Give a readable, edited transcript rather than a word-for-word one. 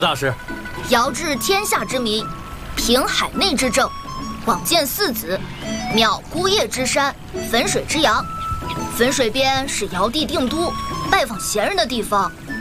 大师， 遥治天下之民，平海内之政，广建四子，妙孤叶之山，汾水之阳。汾水边是尧帝定都、拜访贤人的地方，